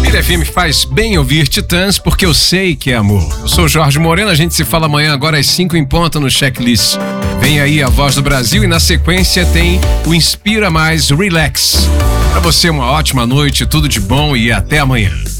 Família FM faz bem ouvir Titãs porque eu sei que é amor. Eu sou o Jorge Moreno, a gente se fala amanhã agora às 5 em ponto no Checklist. Vem aí a Voz do Brasil e na sequência tem o Inspira Mais Relax. Pra você uma ótima noite, tudo de bom e até amanhã.